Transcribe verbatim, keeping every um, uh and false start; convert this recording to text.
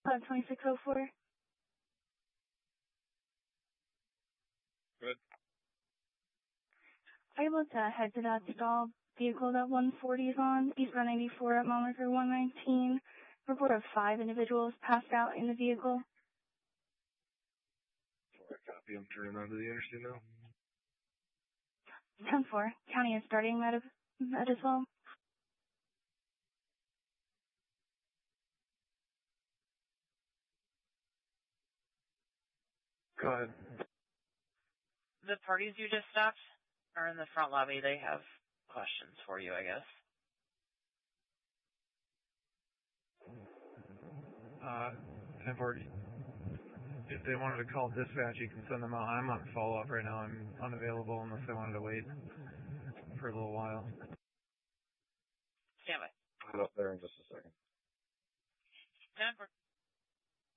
uh, twenty-six oh four. Good. Are you able to head to that stalled vehicle that one forty is on, eastbound ninety-four at mile marker one nineteen? Report of five individuals passed out in the vehicle. Before I copy, I'm turning onto the interstate now. ten four. County is starting that, that as well. Go ahead. The parties you just stopped are in the front lobby. They have questions for you, I guess. Uh, ten forty. If they wanted to call dispatch, you can send them out. I'm on follow-up right now. I'm unavailable unless they wanted to wait for a little while. Stand by. I'll head up there in just a second. ten four.